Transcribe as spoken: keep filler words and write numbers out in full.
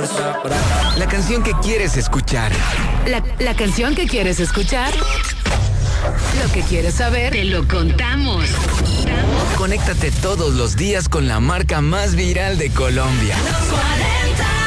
La canción que quieres escuchar. La, la canción que quieres escuchar. Lo que quieres saber, te lo contamos. Conéctate todos los días con la marca más viral de Colombia. Los cuarenta.